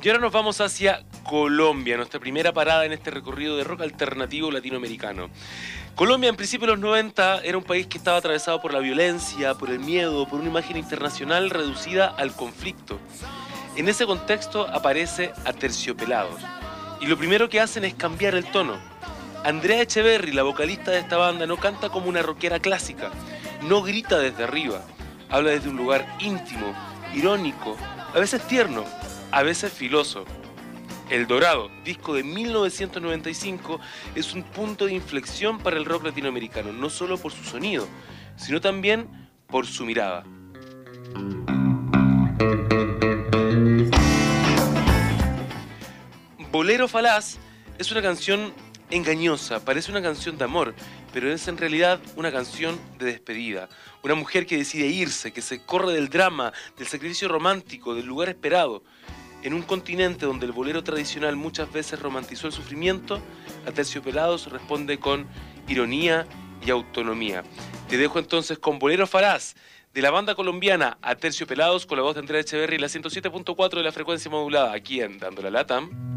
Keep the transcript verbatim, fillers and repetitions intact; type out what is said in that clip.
Y ahora nos vamos hacia Colombia, nuestra primera parada en este recorrido de rock alternativo latinoamericano. Colombia en principio de los noventa era un país que estaba atravesado por la violencia, por el miedo, por una imagen internacional reducida al conflicto. En ese contexto aparece Aterciopelados. Y lo primero que hacen es cambiar el tono. Andrea Echeverry, la vocalista de esta banda, no canta como una rockera clásica, no grita desde arriba, habla desde un lugar íntimo, irónico, a veces tierno, a veces filoso. El Dorado, disco de mil novecientos noventa y cinco, es un punto de inflexión para el rock latinoamericano, no solo por su sonido, sino también por su mirada. Bolero Falaz es una canción engañosa, parece una canción de amor, pero es en realidad una canción de despedida. Una mujer que decide irse, que se corre del drama, del sacrificio romántico, del lugar esperado. En un continente donde el bolero tradicional muchas veces romantizó el sufrimiento, Aterciopelados responde con ironía y autonomía. Te dejo entonces con Bolero Falaz, de la banda colombiana Aterciopelados, con la voz de Andrea Echeverry, la ciento siete punto cuatro de la frecuencia modulada, aquí en Dando la Lata.